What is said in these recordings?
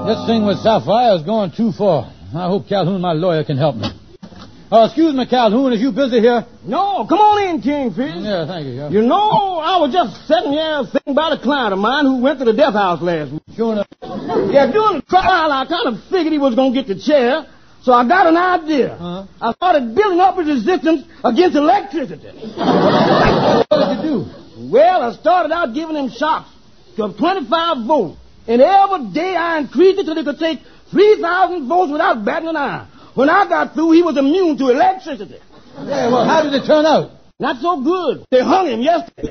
This thing with Sapphire is going too far. I hope Calhoun, my lawyer, can help me. Excuse me, Calhoun, is you busy here? No, come on in, Kingfish. Yeah, thank you. Yeah. You know, I was just sitting here thinking about a client of mine who went to the death house last week. Sure enough. Yeah, during the trial, I kind of figured he was going to get the chair, so I got an idea. Uh-huh. I started building up his resistance against electricity. What did you do? Well, I started out giving him shocks to 25 volts, and every day I increased it till he could take 3,000 volts without batting an eye. When I got through, he was immune to electricity. Yeah, well, how did it turn out? Not so good. They hung him yesterday.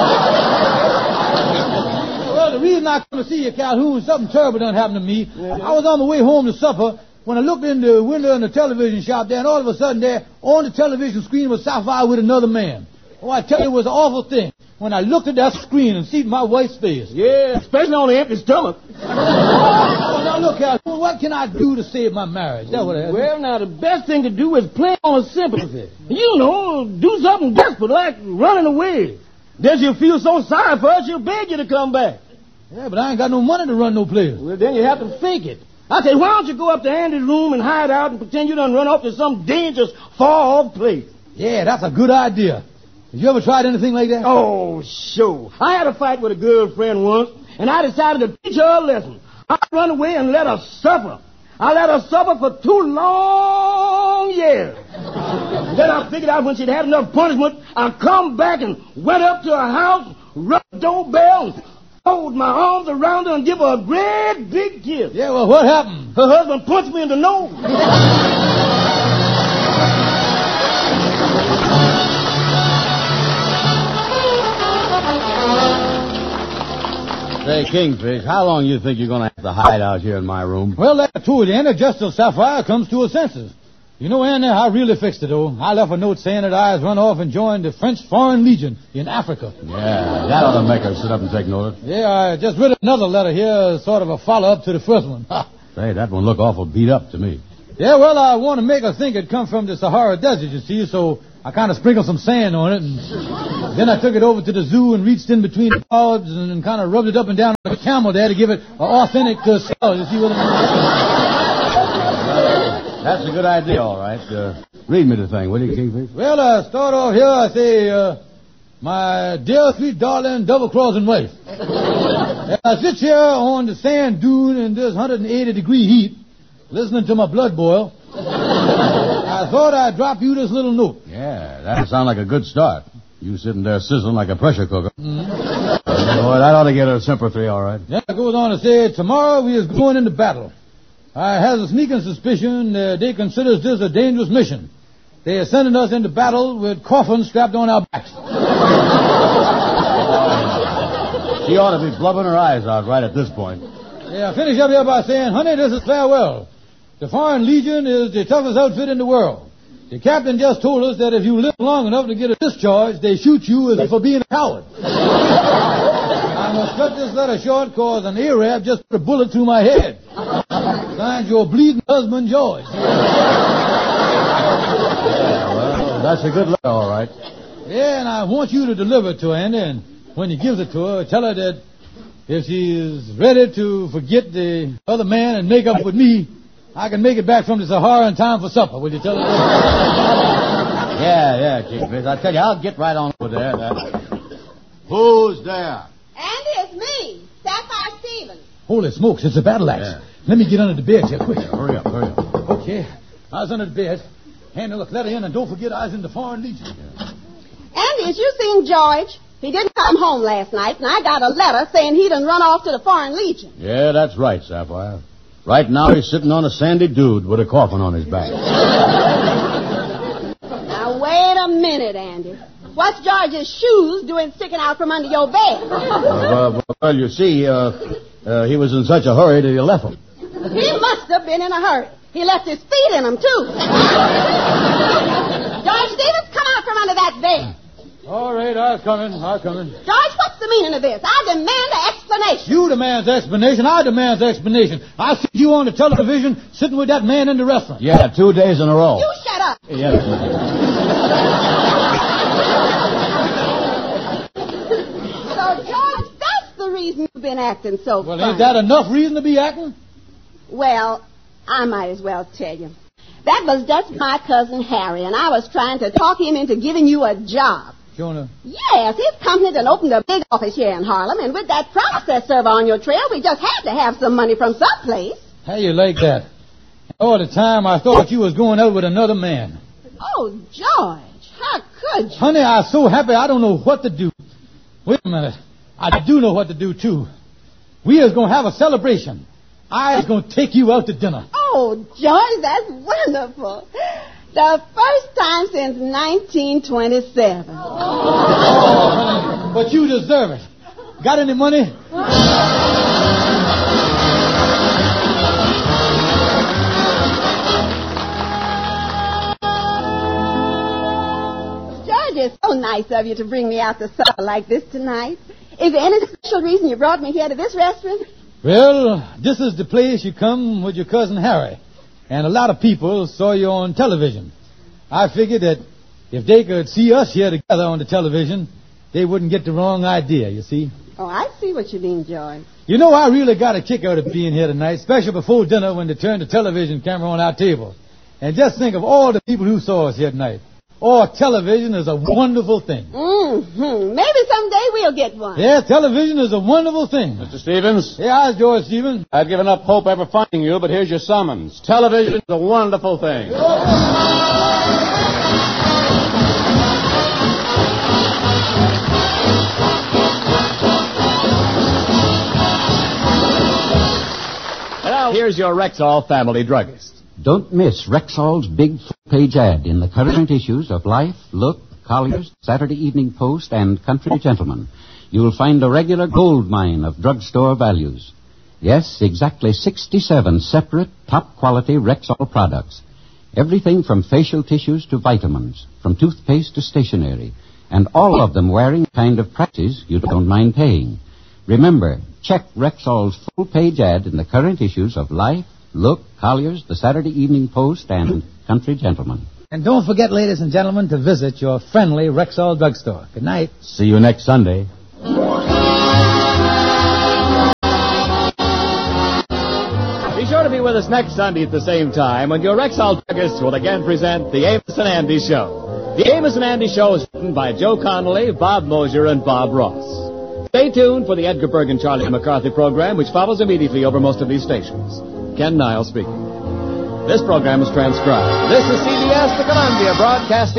Well, the reason I come to see you, Calhoun, something terrible done happened to me. I was on my way home to supper when I looked in the window in the television shop there, and all of a sudden there, on the television screen was Sapphire with another man. Oh, I tell you, it was an awful thing when I looked at that screen and see my wife's face. Yeah, especially on an empty stomach. Oh, now look, Calhoun, what can I do to save my marriage? That's what I Well, now, the best thing to do is play on sympathy. You know, do something desperate like running away. Then she'll feel so sorry for us, she'll beg you to come back. Yeah, but I ain't got no money to run no place. Well, then you have to fake it. I say, why don't you go up to Andy's room and hide out and pretend you done run off to some dangerous, far-off place? Yeah, that's a good idea. Have you ever tried anything like that? Oh, sure. I had a fight with a girlfriend once, and I decided to teach her a lesson. I run away and let her suffer. I let her suffer for 2 long years. Then I figured out when she'd had enough punishment, I'd come back and went up to her house, rung the doorbell, and fold my arms around her and give her a great big kiss. Yeah, well, what happened? Her husband punched me in the nose. Say, Kingfish, how long you think you're going to have to hide out here in my room? Well, that's true, Andy, just till Sapphire comes to her senses. You know, Andy, I really fixed it, though. I left a note saying that I was run off and joined the French Foreign Legion in Africa. Yeah, that ought to make her sit up and take notice. Yeah, I just wrote another letter here, sort of a follow-up to the first one. Say, that one looked awful beat up to me. Yeah, well, I want to make her think it come from the Sahara Desert, you see, so I kind of sprinkled some sand on it, and then I took it over to the zoo and reached in between the clouds and kind of rubbed it up and down like a camel there to give it an authentic smell, you see what I mean? That's a good idea, all right. Read me the thing, will you, Kingfish? Well, I start off here, I say, my dear, sweet, darling, double-crossing wife. I sit here on the sand dune in this 180-degree heat, listening to my blood boil. I thought I'd drop you this little note. Yeah, that'd sound like a good start. You sitting there sizzling like a pressure cooker. Mm-hmm. Boy, that ought to get her sympathy, all right. Yeah, it goes on to say, tomorrow we is going into battle. I has a sneaking suspicion they considers this a dangerous mission. They are sending us into battle with coffins strapped on our backs. She ought to be blubbering her eyes out right at this point. Yeah, I finish up here by saying, honey, this is farewell. The Foreign Legion is the toughest outfit in the world. The captain just told us that if you live long enough to get a discharge, they shoot you as for being a coward. I must cut this letter short because an Arab just put a bullet through my head. Signed, your bleeding husband, George. Yeah, well, that's a good letter, all right. Yeah, and I want you to deliver it to her, Andy, and when you give it to her, tell her that if she is ready to forget the other man and make up with me, I can make it back from the Sahara in time for supper. Will you tell her that? Yeah, Kingfish. I tell you, I'll get right on over there. Who's there? Andy, it's me, Sapphire Stevens. Holy smokes, it's a battle axe. Yeah. Let me get under the bed here, quick. Hurry up. Okay, I was under the bed. Hand the letter in, and don't forget I was in the Foreign Legion. Andy, has you seen George? He didn't come home last night, and I got a letter saying he done run off to the Foreign Legion. Yeah, that's right, Sapphire. Right now he's sitting on a sandy dude with a coffin on his back. Now, wait a minute, Andy. What's George's shoes doing sticking out from under your bed? Well, you see, he was in such a hurry that he left them. He must have been in a hurry. He left his feet in them, too. George Stevens, come out from under that bed. All right, I'm coming. George, what's the meaning of this? I demand an explanation. You demand explanation. I demand explanation. I see you on the television sitting with that man in the restaurant. Yeah, 2 days in a row. You shut up. Yes. So, George, that's the reason you've been acting so funny. Well, ain't that enough reason to be acting? Well, I might as well tell you. That was just my cousin Harry, and I was trying to talk him into giving you a job. Jonah? Yes, his company done opened a big office here in Harlem, and with that process server on your trail, we just had to have some money from someplace. How you like that? All the time I thought you was going out with another man. Oh, George, how could you? Honey, I'm so happy I don't know what to do. Wait a minute. I do know what to do, too. We is going to have a celebration. I is going to take you out to dinner. Oh, George, that's wonderful. The first time since 1927. Oh, honey, but you deserve it. Got any money? George, it's so nice of you to bring me out to supper like this tonight. Is there any special reason you brought me here to this restaurant? Well, this is the place you come with your cousin Harry. And a lot of people saw you on television. I figured that if they could see us here together on the television, they wouldn't get the wrong idea, you see. Oh, I see what you mean, George. You know, I really got a kick out of being here tonight, especially before dinner when they turned the television camera on our table. And just think of all the people who saw us here tonight. Oh, television is a wonderful thing. Mm-hmm. Maybe someday we'll get one. Yeah, television is a wonderful thing. Mr. Stevens? Yeah, how's George Stevens? I'd given up hope ever finding you, but here's your summons. Television is a wonderful thing. And now, here's your Rexall family druggist. Don't miss Rexall's big full-page ad in the current issues of Life, Look, Collier's, Saturday Evening Post, and Country Gentleman. You'll find a regular gold mine of drugstore values. Yes, exactly 67 separate, top-quality Rexall products. Everything from facial tissues to vitamins, from toothpaste to stationery, and all of them wearing the kind of prices you don't mind paying. Remember, check Rexall's full-page ad in the current issues of Life, Look, Collier's, the Saturday Evening Post, and Country Gentleman. And don't forget, ladies and gentlemen, to visit your friendly Rexall drugstore. Good night. See you next Sunday. Be sure to be with us next Sunday at the same time when your Rexall druggist will again present The Amos and Andy Show. The Amos and Andy Show is written by Joe Connolly, Bob Mosier, and Bob Ross. Stay tuned for the Edgar Berg and Charlie McCarthy program, which follows immediately over most of these stations. Ken Niles speaking. This program is transcribed. This is CBS, the Columbia Broadcasting